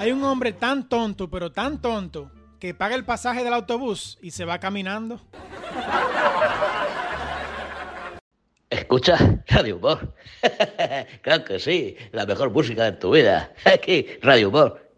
Hay un hombre tan tonto, pero tan tonto, que paga el pasaje del autobús y se va caminando. ¿Escuchas Radio Humor? Claro que sí, la mejor música de tu vida. Aquí, Radio Humor.